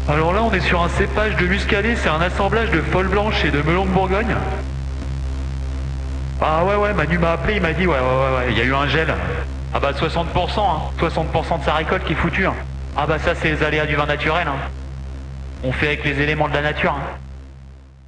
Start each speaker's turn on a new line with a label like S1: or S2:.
S1: Alors là, on est sur un cépage de muscadet, c'est un assemblage de folle blanche et de melon de Bourgogne. Ah ouais, Manu m'a appelé, il m'a dit ouais, il y a eu un gel. Ah bah 60%, hein. 60% de sa récolte qui est foutue. Hein. Ah bah ça, c'est les aléas du vin naturel. Hein. On fait avec les éléments de la nature. Hein.